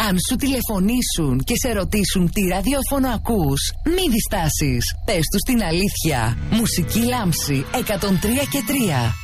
Αν σου τηλεφωνήσουν και σε ρωτήσουν τι ραδιόφωνο ακούς, μη διστάσεις. Πες τους την αλήθεια. Μουσική Λάμψη 103 και 3.